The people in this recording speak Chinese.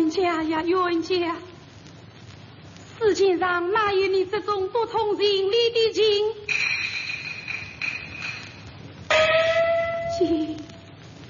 冤家呀，冤家！世间上哪有你这种不通情理的